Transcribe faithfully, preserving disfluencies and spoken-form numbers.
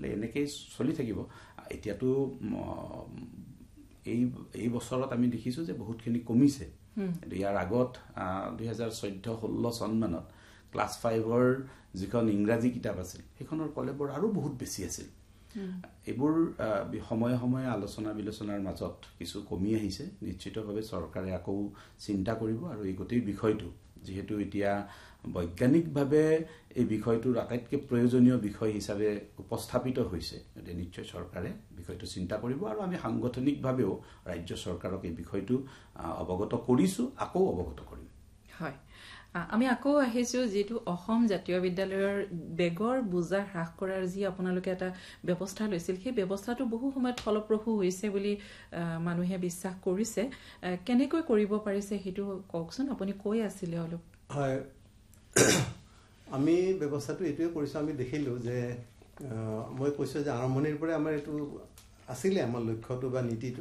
গতিকে এনেকেই চলি থাকিব এতিয়াতো এই এই বছৰত আমি দেখিছোঁ যে বহুতখিনি কমিছে ইয়াৰ আগত দুই হাজাৰ চৈধ্য ষোল্ল চন মানত ক্লাছ ফাইভৰ যিখন ইংৰাজী কিতাপ আছিল সেইখনৰ কলেবৰ আৰু বহুত বেছি আছিল এইবোৰ সময়ে সময়ে আলোচনা বিলোচনাৰ মাজত কিছু কমি আহিছে নিশ্চিতভাৱে চৰকাৰে আকৌ চিন্তা কৰিব আৰু এই গোটেই বিষয়টো যেহেতু এতিয়া বৈজ্ঞানিকভাৱে এই বিষয়টোৰ আটাইতকৈ প্ৰয়োজনীয় বিষয় হিচাপে উপস্থাপিত হৈছে গতিকে নিশ্চয় চৰকাৰে বিষয়টো চিন্তা কৰিব আৰু আমি সাংগঠনিকভাৱেও ৰাজ্য চৰকাৰক এই বিষয়টো অৱগত কৰিছোঁ আকৌ অৱগত কৰিম হয় আমি আকৌ আহিছোঁ যেটো অসম জাতীয় বিদ্যালয়ৰ বেগৰ বোজা হ্ৰাস কৰাৰ যি আপোনালোকে এটা ব্যৱস্থা লৈছিল সেই ব্যৱস্থাটো বহু সময়ত ফলপ্ৰসূ হৈছে বুলি মানুহে বিশ্বাস কৰিছে কেনেকৈ কৰিব পাৰিছে হেতু কওকচোন আপুনি কৈ আছিল অলপ হয় আমি ব্যৱস্থাটো এটোৱে কৰিছো আমি দেখিলো যে মই কৈছো যে আৰম্ভণিৰ পৰা আমাৰ এটো আছিলে আমাৰ লক্ষ্যটো বা নীতিটো